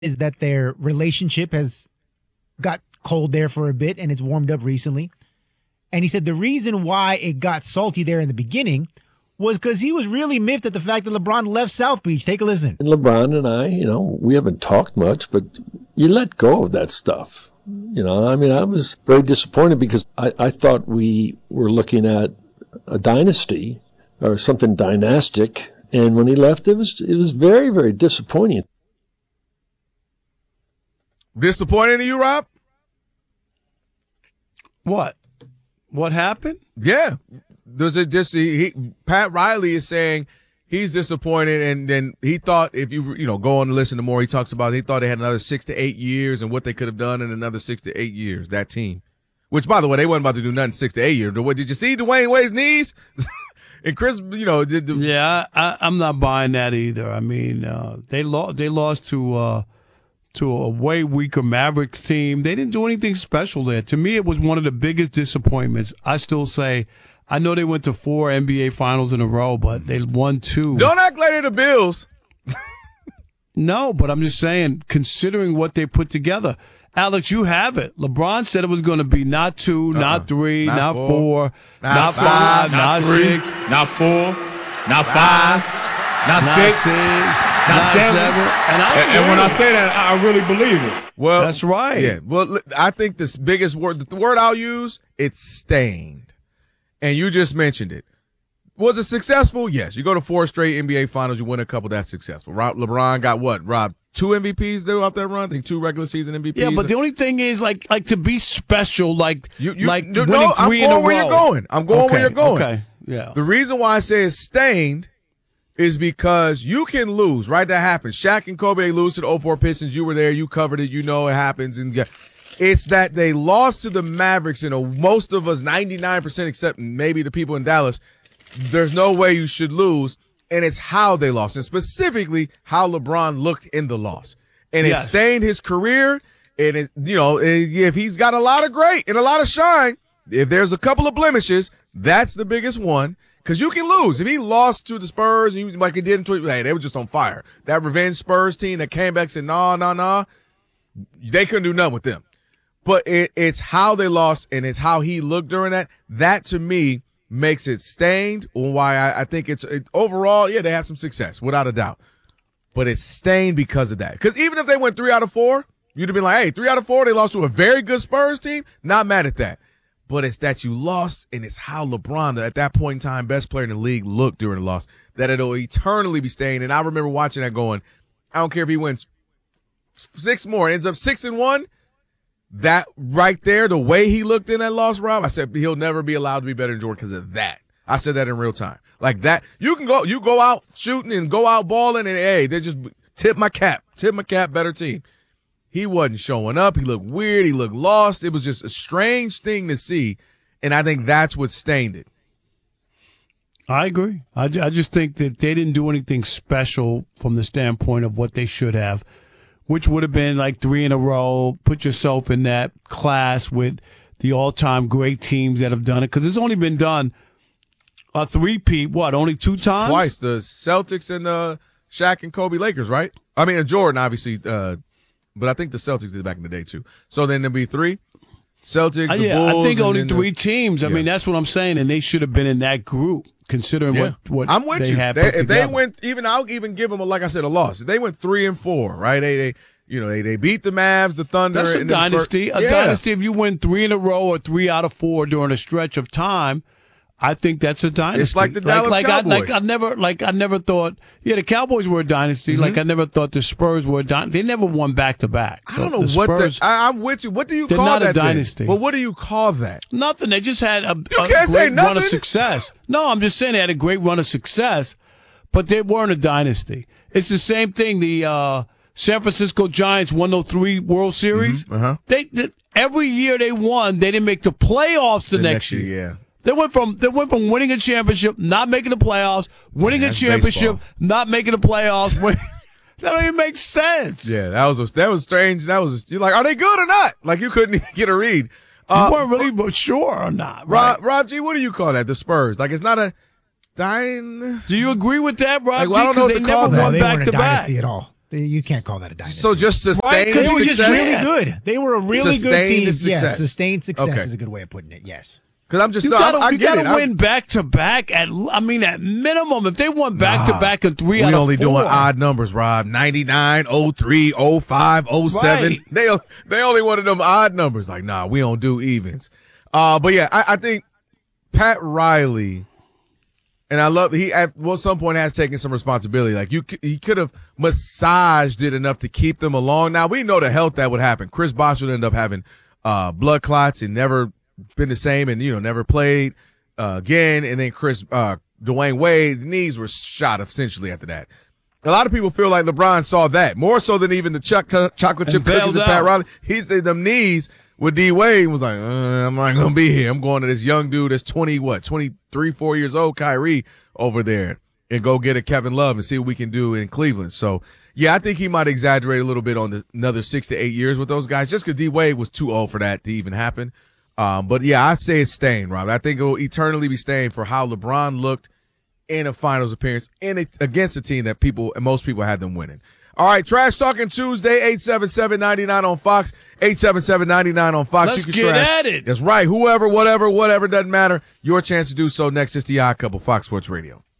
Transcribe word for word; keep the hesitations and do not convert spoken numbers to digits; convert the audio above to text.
is that their relationship has got cold there for a bit and it's warmed up recently. And he said the reason why it got salty there in the beginning was because he was really miffed at the fact that LeBron left South Beach. Take a listen. And LeBron and I, you know, we haven't talked much, but you let go of that stuff. You know, I mean, I was very disappointed because I, I thought we were looking at a dynasty or something dynastic. And when he left, it was it was very, very disappointing. Disappointing to you, Rob? What? What happened? Yeah. Does it just he, Pat Riley is saying he's disappointed, and then he thought if you you know go on and listen to more, he talks about he thought they had another six to eight years and what they could have done in another six to eight years. That team, which by the way, they wasn't about to do nothing six to eight years. Did you see Dwayne Wade's knees? And Chris, you know, did the, yeah, I, I'm not buying that either. I mean, uh, they lost they lost to uh, to a way weaker Mavericks team. They didn't do anything special there. To me, it was one of the biggest disappointments. I still say. I know they went to four N B A finals in a row, but they won two. Don't act like they're the Bills. No, but I'm just saying, considering what they put together. Alex, you have it. LeBron said it was going to be not two, uh-uh. not three, not, not four, four not, not five, five, not, not three, six, not four, not five, not, not six, six, not, not seven. seven. And, and, and when I say that, I really believe it. Well, that's right. Yeah. Well, I think the biggest word, the word I'll use, it's stained. And you just mentioned it. Was it successful? Yes. You go to four straight N B A finals, you win a couple, that's successful. Rob, LeBron got what, Rob? Two M V Ps throughout that run? I think two regular season M V Ps. Yeah, but the only thing is, like, like to be special, like, you, you, like no, winning I'm three in a row. I'm going where you're going. I'm going okay, where you're going. Okay, yeah. The reason why I say it's stained is because you can lose, right? That happens. Shaq and Kobe lose to the oh four Pistons. You were there. You covered it. You know it happens. And yeah. It's that they lost to the Mavericks, and you know, most of us, ninety-nine percent except maybe the people in Dallas, there's no way you should lose, and it's how they lost, and specifically how LeBron looked in the loss. And yes. It stained his career, and it, you know, if he's got a lot of great and a lot of shine, if there's a couple of blemishes, that's the biggest one, because you can lose. If he lost to the Spurs, and he, like he did in twenty, hey, they were just on fire. That revenge Spurs team that came back and said, nah, nah, nah, they couldn't do nothing with them. But it, it's how they lost, and it's how he looked during that. That, to me, makes it stained. Why I, I think it's it, overall, yeah, they had some success, without a doubt. But it's stained because of that. Because even if they went three out of four, you'd have been like, hey, three out of four, they lost to a very good Spurs team. Not mad at that. But it's that you lost, and it's how LeBron, at that point in time, best player in the league, looked during the loss, that it'll eternally be stained. And I remember watching that going, I don't care if he wins six more, ends up six and one. That right there, the way he looked in that loss, Rob, I said he'll never be allowed to be better than Jordan because of that. I said that in real time. Like that, you can go, you go out shooting and go out balling, and hey, they just tip my cap, tip my cap, better team. He wasn't showing up. He looked weird. He looked lost. It was just a strange thing to see, and I think that's what stained it. I agree. I, I just think that they didn't do anything special from the standpoint of what they should have, which would have been like three in a row, put yourself in that class with the all-time great teams that have done it. Because it's only been done a three-peat, what, only two times? Twice. The Celtics and uh, Shaq and Kobe Lakers, right? I mean, Jordan, obviously, uh, but I think the Celtics did it back in the day, too. So then there'll be three. Celtics, the uh, yeah, Bulls. I think only three the, teams. I yeah. mean, that's what I'm saying, and they should have been in that group, considering yeah. what, what I'm with they you. had They, put if together. they went, even I'll even give them, a, like I said, a loss. If they went three and four, right? They, they you know, they, they beat the Mavs, the Thunder. That's a and dynasty. Spurs. A yeah. dynasty, if you win three in a row or three out of four during a stretch of time, I think that's a dynasty. It's like the Dallas like, Cowboys. I, like I never, like I never thought. Yeah, the Cowboys were a dynasty. Mm-hmm. Like I never thought the Spurs were a dynasty. They never won back to back. I don't know the what Spurs, the, I, I'm with you. What do you they're call not that? A dynasty. Well, what do you call that? Nothing. They just had a, you a can't great say run of nothing. success. No, I'm just saying they had a great run of success, but they weren't a dynasty. It's the same thing. The uh, San Francisco Giants won those three World Series. Mm-hmm. Uh-huh. They, they every year they won, they didn't make the playoffs the, the next, next year. year. Yeah. They went from they went from winning a championship, not making the playoffs, winning Man, a championship, baseball. not making the playoffs. That don't even make sense. Yeah, that was a, that was strange. That was you're like, are they good or not? Like you couldn't get a read. Uh, you weren't really sure or not. Right? Rob, Rob G, what do you call that? The Spurs? Like it's not a dying. Do you agree with that, Rob like, G? well, I don't know what they to call never that. won No, they back weren't to a dynasty back at all. You can't call that a dynasty. So just sustained Right, 'cause they were success. just really good. They were a really good Sustained team. success. Yes, sustained success Okay. is a good way of putting it. Yes. Because I'm just You no, gotta, I, I you get gotta it. win back to back. At I mean, at minimum, if they won back to back in three We out of only four, doing odd numbers, Rob. ninety-nine, oh three, oh five, oh seven. Right. They they only wanted them odd numbers. Like, nah, we don't do evens. Uh, but yeah, I, I think Pat Riley, and I love he at well, some point has taken some responsibility. Like you, he could have massaged it enough to keep them along. Now we know the health that would happen. Chris Bosh would end up having uh, blood clots and never been the same, and you know never played uh, again. And then Chris uh, Dwayne Wade's knees were shot essentially after that. A lot of people feel like LeBron saw that more so than even the chuck, chocolate chip And cookies bailed and Pat out. Riley. He said them knees with D Wade was like, uh, I'm not gonna be here. I'm going to this young dude that's twenty, what, twenty-three, four years old, Kyrie over there, and go get a Kevin Love and see what we can do in Cleveland. So yeah, I think he might exaggerate a little bit on the, another six to eight years with those guys, just because D Wade was too old for that to even happen. Um, but yeah, I say it's staying, Rob. I think it will eternally be staying for how LeBron looked in a finals appearance in a, against a team that people and most people had them winning. All right, Trash Talking Tuesday, eight seven seven, nine nine on Fox, eight seven seven, nine nine on Fox. Let's You can get trash. at it. That's right. Whoever, whatever, whatever, doesn't matter. Your chance to do so next is the Odd Couple, Fox Sports Radio.